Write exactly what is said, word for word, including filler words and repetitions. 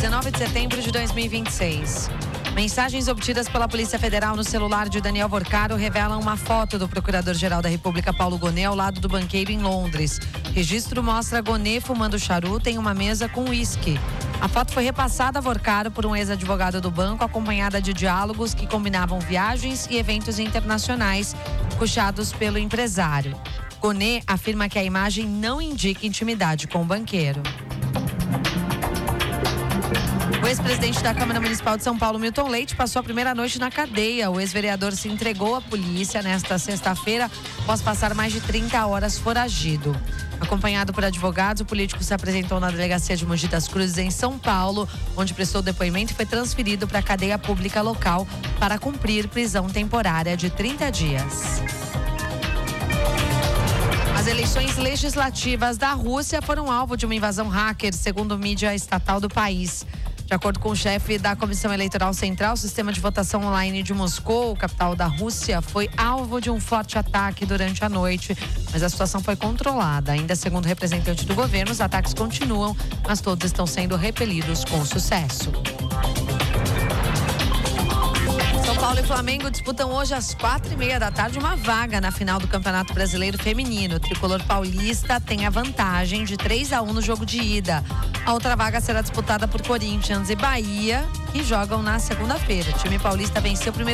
dezenove de setembro de dois mil e vinte e seis. Mensagens obtidas pela Polícia Federal no celular de Daniel Vorcaro revelam uma foto do Procurador-Geral da República, Paulo Gonet, ao lado do banqueiro em Londres. Registro mostra Gonet fumando charuto em uma mesa com uísque. A foto foi repassada a Vorcaro por um ex-advogado do banco, acompanhada de diálogos que combinavam viagens e eventos internacionais puxados pelo empresário. Gonet afirma que a imagem não indica intimidade com o banqueiro. O ex-presidente da Câmara Municipal de São Paulo, Milton Leite, passou a primeira noite na cadeia. O ex-vereador se entregou à polícia nesta sexta-feira, após passar mais de trinta horas foragido. Acompanhado por advogados, o político se apresentou na delegacia de Mogi das Cruzes, em São Paulo, onde prestou depoimento e foi transferido para a cadeia pública local para cumprir prisão temporária de trinta dias. As eleições legislativas da Rússia foram alvo de uma invasão hacker, segundo mídia estatal do país. De acordo com o chefe da Comissão Eleitoral Central, o sistema de votação online de Moscou, capital da Rússia, foi alvo de um forte ataque durante a noite, mas a situação foi controlada. Ainda segundo o representante do governo, os ataques continuam, mas todos estão sendo repelidos com sucesso. São Paulo e Flamengo disputam hoje às quatro e meia da tarde uma vaga na final do Campeonato Brasileiro Feminino. O tricolor paulista tem a vantagem de três a um no jogo de ida. A outra vaga será disputada por Corinthians e Bahia, que jogam na segunda-feira. O time paulista venceu o primeiro